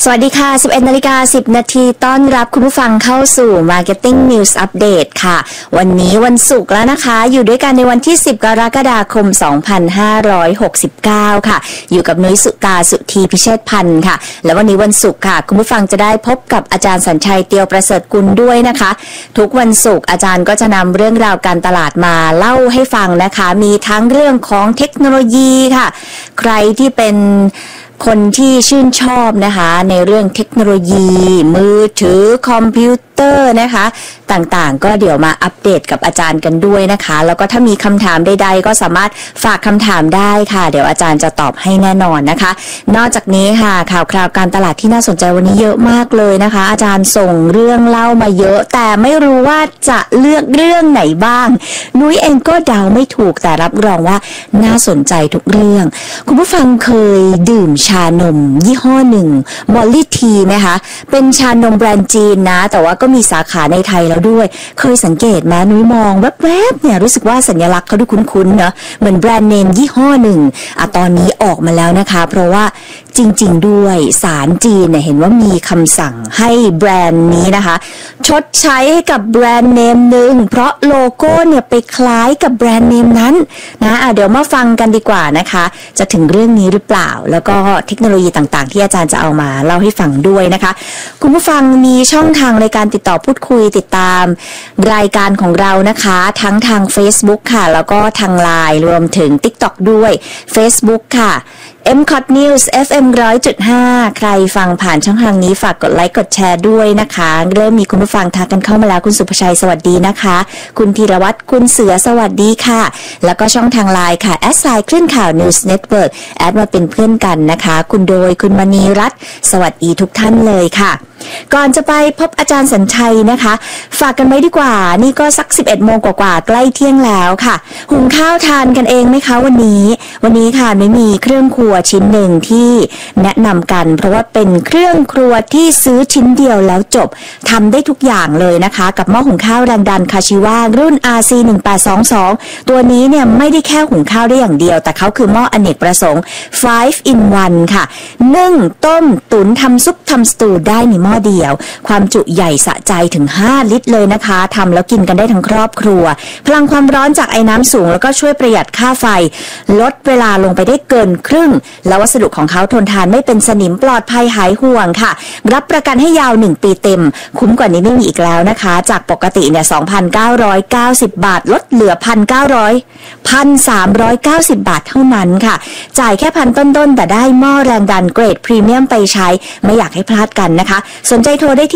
สวัสดีค่ะ 11:10 นาทีต้อนรับคุณผู้ฟังเข้าสู่ Marketing News Update ค่ะวันนี้วันศุกร์แล้วนะคะอยู่ด้วยกันในวันที่10กรกฎาคม2569ค่ะอยู่กับนุ้ยสุกาสุธีพิเชษพันธ์ค่ะและวันนี้วันศุกร์ค่ะคุณผู้ฟังจะได้พบกับอาจารย์สัญชัยเตียวประเสริฐกุลด้วยนะคะทุกวันศุกร์อาจารย์ก็จะนำเรื่องราวการตลาดมาเล่าให้ฟังนะคะมีทั้งเรื่องของเทคโนโลยีค่ะใครที่เป็นคนที่ชื่นชอบนะคะในเรื่องเทคโนโลยีมือถือคอมพิวเตอร์นะคะต่างๆก็เดี๋ยวมาอัปเดตกับอาจารย์กันด้วยนะคะแล้วก็ถ้ามีคำถามใดๆก็สามารถฝากคำถามได้ค่ะเดี๋ยวอาจารย์จะตอบให้แน่นอนนะคะนอกจากนี้ค่ะข่าวคราวการตลาดที่น่าสนใจวันนี้เยอะมากเลยนะคะอาจารย์ส่งเรื่องเล่ามาเยอะแต่ไม่รู้ว่าจะเลือกเรื่องไหนบ้างนุ้ยเองก็เดาไม่ถูกแต่รับรองว่าน่าสนใจทุกเรื่องคุณผู้ฟังเคยดื่มชานมยี่ห้อหนึ่งมอลลี่ทีไหมคะเป็นชานมแบรนด์จีนนะแต่ว่าก็มีสาขาในไทยแล้วด้วยเคยสังเกตไหมนุ้ยมองแวบๆเนี่ยรู้สึกว่าสัญลักษณ์เขาดูคุ้นๆเนอะเหมือนแบรนด์เนมยี่ห้อหนึ่งตอนนี้ออกมาแล้วนะคะเพราะว่าจริงๆด้วยศาลจีนเนี่ยเห็นว่ามีคำสั่งให้แบรนด์นี้นะคะชดใช้ให้กับแบรนด์เนมหนึ่งเพราะโลโก้เนี่ยไปคล้ายกับแบรนด์เนมนั้นนะเดี๋ยวมาฟังกันดีกว่านะคะจะถึงเรื่องนี้หรือเปล่าแล้วก็เทคโนโลยีต่างๆที่อาจารย์จะเอามาเล่าให้ฟังด้วยนะคะคุณผู้ฟังมีช่องทางในการติดต่อพูดคุยติดตามรายการของเรานะคะทั้งทาง Facebook ค่ะแล้วก็ทาง LINE รวมถึง TikTok ด้วย Facebook ค่ะ MCOT News FM 100.5 ใครฟังผ่านช่องทางนี้ฝากกดไลค์กดแชร์ด้วยนะคะเริ่มมีคุณผู้ฟังทักกันเข้ามาแล้วคุณสุภชัยสวัสดีนะคะคุณธีรวัฒน์คุณเสือสวัสดีค่ะแล้วก็ช่องทาง LINE ค่ะแอดไซน์คลื่นข่าว News Network แอดมาเป็นเพื่อนกันนะคะคุณโดยคุณมณีรัตน์สวัสดีทุกท่านเลยค่ะก่อนจะไปพบอาจารย์สัญชัยนะคะฝากกันไว้ดีกว่านี่ก็สัก 11 โมงกว่าๆใกล้เที่ยงแล้วค่ะหุงข้าวทานกันเองไหมคะวันนี้ค่ะไม่มีเครื่องครัวชิ้นหนึ่งที่แนะนำกันเพราะว่าเป็นเครื่องครัวที่ซื้อชิ้นเดียวแล้วจบทำได้ทุกอย่างเลยนะคะกับหม้อหุงข้าวแรงดันคาชิวารุ่น RC1822 ตัวนี้เนี่ยไม่ได้แค่หุงข้าวได้อย่างเดียวแต่เขาคือหม้ออเนกประสงค์ 5 in 1 ค่ะนึ่งต้มตุ๋นทำซุปทำสตูได้ในหม้อเดียวความจุใหญ่สะใจถึง5ลิตรเลยนะคะทำแล้วกินกันได้ทั้งครอบครัวพลังความร้อนจากไอ้น้ำสูงแล้วก็ช่วยประหยัดค่าไฟลดเวลาลงไปได้เกินครึ่งแล้ววัสดุของเขาทนทานไม่เป็นสนิมปลอดภัยหายห่วงค่ะรับประกันให้ยาว1ปีเต็มคุ้มกว่านี้ไม่มีอีกแล้วนะคะจากปกติเนี่ย 2,990 บาทลดเหลือ 1,390 บาทเท่านั้นค่ะจ่ายแค่พันต้นๆแต่ได้หม้อแรงดันเกรดพรีเมียมไปใช้ไม่อยากให้พลาดกันนะคะสนใจโทรได้ที่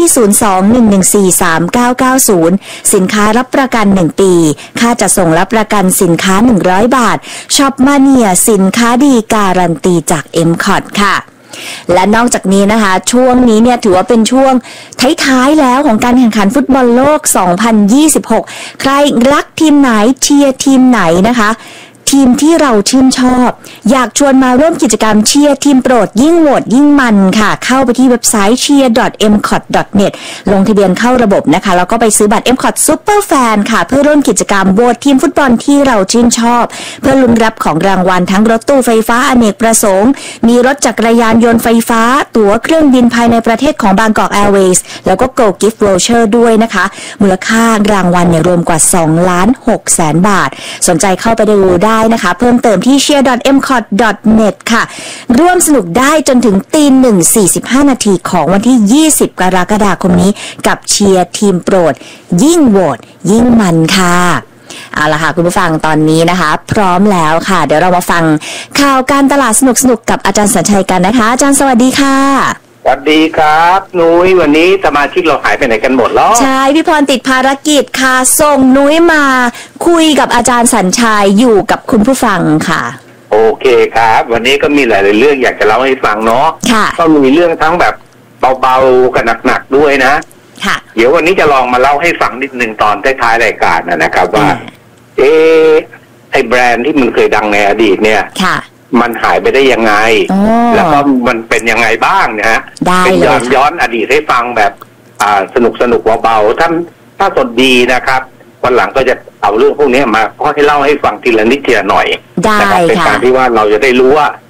02-114-3990 สินค้ารับประกัน1ปีค่าจัดส่งรับประกันสินค้า100 บาทช็อปมาเนียสินค้าดีการันตีจาก MCOT ค่ะและนอกจากนี้นะคะช่วงนี้เนี่ยถือว่าเป็นช่วงท้ายๆแล้วของการแข่งขันฟุตบอลโลก 2026 ใครรักทีมไหนเชียร์ทีมไหนนะคะทีมที่เราชื่นชอบอยากชวนมาร่วมกิจกรรมเชียร์ทีมโปรดยิ่งโหวตยิ่งมันค่ะเข้าไปที่เว็บไซต์ cheer.mcot.net ลงทะเบียนเข้าระบบนะคะแล้วก็ไปซื้อบัตร MCOT Super Fan ค่ะเพื่อร่วมกิจกรรมโหวตทีมฟุตบอลที่เราชื่นชอบเพื่อลุ้นรับของรางวัลทั้งรถตู้ไฟฟ้าอเนกประสงค์มีรถจักรยานยนต์ไฟฟ้าตั๋วเครื่องบินภายในประเทศของ Bangkok Airways แล้วก็ Go Gift Voucher ด้วยนะคะมูลค่ารางวัลเนี่ยรวมกว่า 2,600,000 บาทสนใจเข้าไปดูได้นะคะเพิ่มเติมที่ cheer.mcot.net ค่ะร่วมสนุกได้จนถึง 1:45 นาทีของวันที่ 20 กรกฎาคมนี้กับเชียร์ทีมโปรดยิ่งโหวตยิ่งมันค่ะเอาล่ะค่ะคุณผู้ฟังตอนนี้นะคะพร้อมแล้วค่ะเดี๋ยวเรามาฟังข่าวการตลาดสนุกๆกับอาจารย์สัญชัยกันนะคะอาจารย์สวัสดีค่ะสวัสดีครับนุ้ยวันนี้สมาชิกเราหายไปไหนกันหมดแล้วใช่พี่พรติดภารกิจค่ะส่งนุ้ยมาคุยกับอาจารย์สัญชัยอยู่กับคุณผู้ฟังค่ะโอเคครับวันนี้ก็มีหลายๆเรื่องอยากจะเล่าให้ฟังเนาะก็มีเรื่องทั้งแบบเบาๆกับหนักๆด้วยนะค่ะเดี๋ยววันนี้จะลองมาเล่าให้ฟังนิดนึงตอนท้ายๆรายการนะครับว่าไอ้แบรนด์ที่มันเคยดังในอดีตเนี่ยมันหายไปได้ยังไงแล้วก็มันเป็นยังไงบ้างนะฮะเป็นย้อนอดีตให้ฟังแบบสนุกเบาๆถ้าสดดีนะครับวันหลังก็จะเอาเรื่องพวกนี้มาให้เล่าให้ฟังทีละนิดทีละหน่อยนะครับเป็นการที่ว่าเราจะได้รู้ว่า